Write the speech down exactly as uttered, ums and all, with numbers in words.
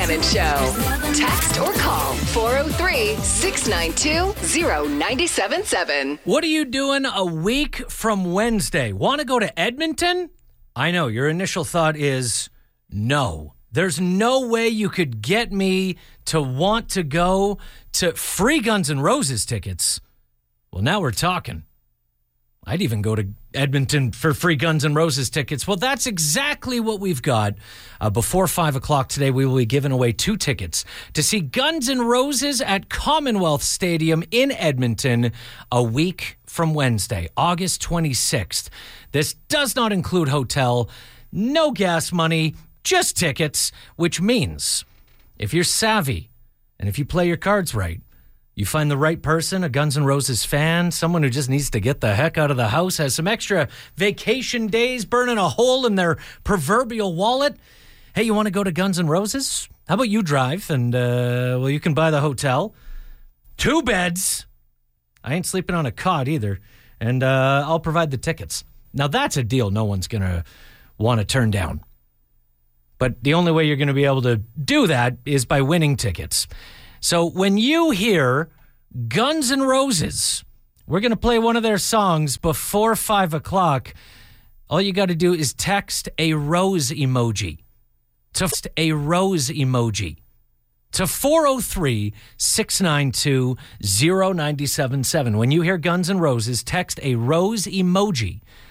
Shannon Show. Text or call four oh three, six nine two, oh nine seven seven. What are you doing a week from Wednesday? Want to go to Edmonton? I know, your initial thought is no. There's no way you could get me to want to go to free Guns N' Roses tickets. Well, now we're talking. I'd even go to Edmonton for free Guns N' Roses tickets. Well, that's exactly what we've got. Uh, before five o'clock today, we will be giving away two tickets to see Guns N' Roses at Commonwealth Stadium in Edmonton a week from Wednesday, August twenty-sixth. This does not include hotel, no gas money, just tickets, which means if you're savvy and if you play your cards right, you find the right person, a Guns N' Roses fan, someone who just needs to get the heck out of the house, has some extra vacation days burning a hole in their proverbial wallet. Hey, you want to go to Guns N' Roses? How about you drive and, uh, well, you can buy the hotel. Two beds. I ain't sleeping on a cot either. And uh, I'll provide the tickets. Now, that's a deal no one's going to want to turn down. But the only way you're going to be able to do that is by winning tickets. So when you hear Guns N' Roses, we're going to play one of their songs before five o'clock. All you got to do is text a rose emoji. Text a rose emoji to four oh three, six nine two, oh nine seven seven. When you hear Guns N' Roses, text a rose emoji